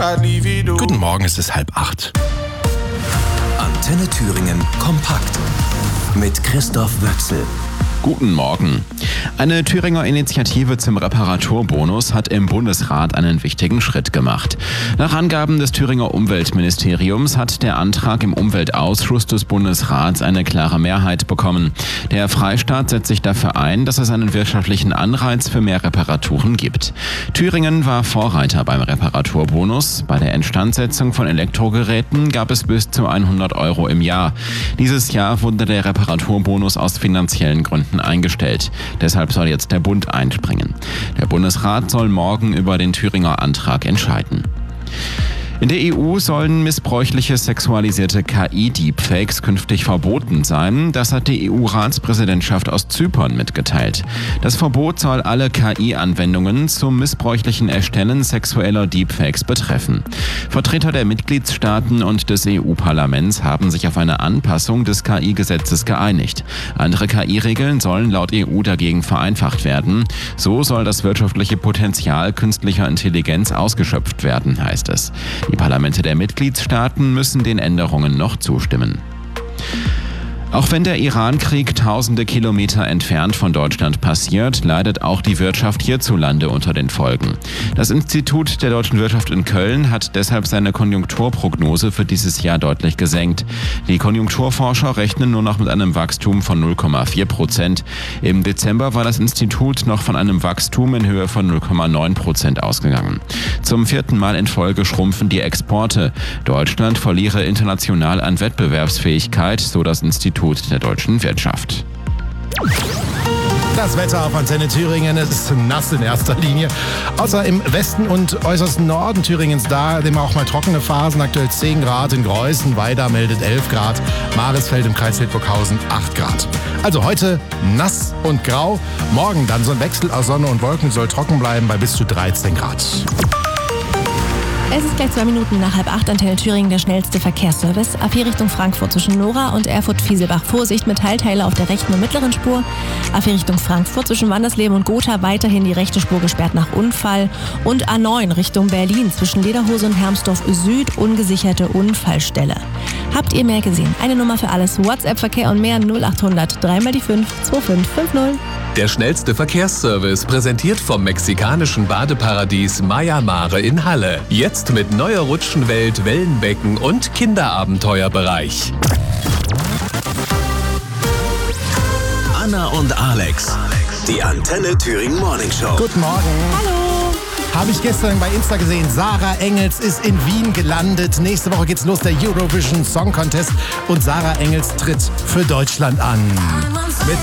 Guten Morgen, es ist 7:30. Antenne Thüringen kompakt mit Christoph Wöchsel. Guten Morgen. Eine Thüringer Initiative zum Reparaturbonus hat im Bundesrat einen wichtigen Schritt gemacht. Nach Angaben des Thüringer Umweltministeriums hat der Antrag im Umweltausschuss des Bundesrats eine klare Mehrheit bekommen. Der Freistaat setzt sich dafür ein, dass es einen wirtschaftlichen Anreiz für mehr Reparaturen gibt. Thüringen war Vorreiter beim Reparaturbonus. Bei der Instandsetzung von Elektrogeräten gab es bis zu 100 € im Jahr. Dieses Jahr wurde der Reparaturbonus aus finanziellen Gründen eingestellt. Deshalb soll jetzt der Bund einspringen. Der Bundesrat soll morgen über den Thüringer Antrag entscheiden. In der EU sollen missbräuchliche sexualisierte KI-Deepfakes künftig verboten sein. Das hat die EU-Ratspräsidentschaft aus Zypern mitgeteilt. Das Verbot soll alle KI-Anwendungen zum missbräuchlichen Erstellen sexueller Deepfakes betreffen. Vertreter der Mitgliedstaaten und des EU-Parlaments haben sich auf eine Anpassung des KI-Gesetzes geeinigt. Andere KI-Regeln sollen laut EU dagegen vereinfacht werden. So soll das wirtschaftliche Potenzial künstlicher Intelligenz ausgeschöpft werden, heißt es. Die Parlamente der Mitgliedstaaten müssen den Änderungen noch zustimmen. Auch wenn der Iran-Krieg tausende Kilometer entfernt von Deutschland passiert, leidet auch die Wirtschaft hierzulande unter den Folgen. Das Institut der deutschen Wirtschaft in Köln hat deshalb seine Konjunkturprognose für dieses Jahr deutlich gesenkt. Die Konjunkturforscher rechnen nur noch mit einem Wachstum von 0,4%. Im Dezember war das Institut noch von einem Wachstum in Höhe von 0,9% ausgegangen. Zum 4. Mal in Folge schrumpfen die Exporte. Deutschland verliere international an Wettbewerbsfähigkeit, so das Institut der deutschen Wirtschaft. Das Wetter auf Antenne Thüringen, es ist nass in erster Linie. Außer im Westen und äußersten Norden Thüringens, da immer auch mal trockene Phasen. Aktuell 10 Grad in Greußen, Weida meldet 11 Grad, Maresfeld im Kreis Hildburghausen 8 Grad. Also heute nass und grau. Morgen dann so ein Wechsel aus Sonne und Wolken, soll trocken bleiben bei bis zu 13 Grad. Es ist gleich 2 Minuten nach 7:30, Antenne Thüringen, der schnellste Verkehrsservice. Ab hier Richtung Frankfurt zwischen Nora und Erfurt-Fieselbach. Vorsicht mit Teilteile auf der rechten und mittleren Spur. Ab hier Richtung Frankfurt zwischen Wandersleben und Gotha weiterhin die rechte Spur gesperrt nach Unfall. Und A9 Richtung Berlin zwischen Lederhose und Hermsdorf Süd ungesicherte Unfallstelle. Habt ihr mehr gesehen? Eine Nummer für alles. WhatsApp-Verkehr und mehr 0800 3 mal die 5 2550. Der schnellste Verkehrsservice, präsentiert vom mexikanischen Badeparadies Maya Mare in Halle. Jetzt mit neuer Rutschenwelt, Wellenbecken und Kinderabenteuerbereich. Anna und Alex, die Antenne Thüringen Morning Show. Guten Morgen. Hallo. Habe ich gestern bei Insta gesehen. Sarah Engels ist in Wien gelandet. Nächste Woche geht's los, der Eurovision Song Contest. Und Sarah Engels tritt für Deutschland an. Mit